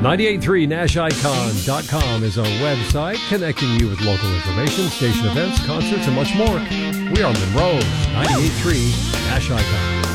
983nashicon.com is our website, connecting you with local information, station events, concerts, and much more. We are Monroe's 983 Nash Icon.